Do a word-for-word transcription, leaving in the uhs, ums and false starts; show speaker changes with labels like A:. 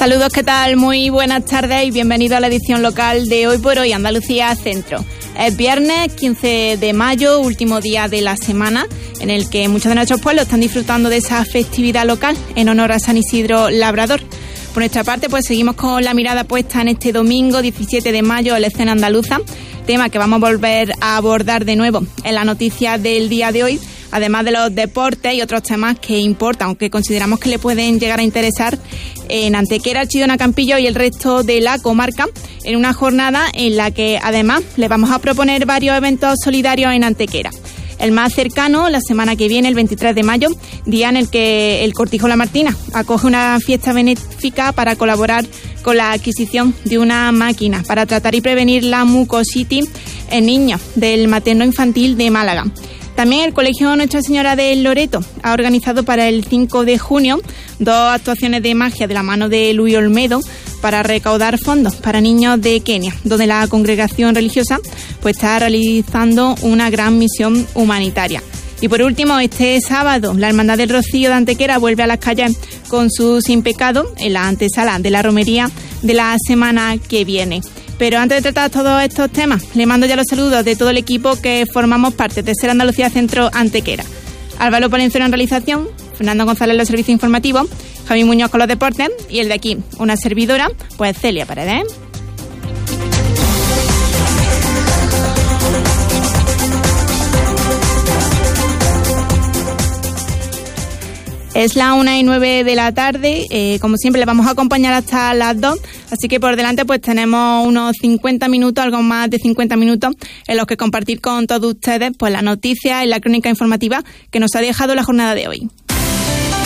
A: Saludos, ¿qué tal? Muy buenas tardes y bienvenido a la edición local de Hoy por Hoy Andalucía Centro. Es viernes quince de mayo, último día de la semana, en el que muchos de nuestros pueblos están disfrutando de esa festividad local en honor a San Isidro Labrador. Por nuestra parte, pues seguimos con la mirada puesta en este domingo diecisiete de mayo en la escena andaluza, tema que vamos a volver a abordar de nuevo en la noticia del día de hoy, además de los deportes y otros temas que importan, aunque consideramos que le pueden llegar a interesar en Antequera, Chidona, Campillo y el resto de la comarca, en una jornada en la que además les vamos a proponer varios eventos solidarios en Antequera. El más cercano, la semana que viene, el veintitrés de mayo, día en el que el Cortijo La Martina acoge una fiesta benéfica para colaborar con la adquisición de una máquina para tratar y prevenir la mucositis en niños del materno infantil de Málaga. También el Colegio Nuestra Señora del Loreto ha organizado para el cinco de junio dos actuaciones de magia de la mano de Luis Olmedo para recaudar fondos para niños de Kenia, donde la congregación religiosa pues está realizando una gran misión humanitaria. Y por último, este sábado, la Hermandad del Rocío de Antequera vuelve a las calles con su Sin Pecado en la antesala de la romería de la semana que viene. Pero antes de tratar todos estos temas, le mando ya los saludos de todo el equipo que formamos parte de Ser Andalucía Centro Antequera. Álvaro Palenciano en realización, Fernando González en los servicios informativos, Javi Muñoz con los deportes y el de aquí, una servidora, pues Celia Paredes. Es la una y nueve de la tarde, eh, como siempre les vamos a acompañar hasta las dos, así que por delante pues tenemos unos cincuenta minutos, algo más de cincuenta minutos, en los que compartir con todos ustedes pues las noticias y la crónica informativa que nos ha dejado la jornada de hoy.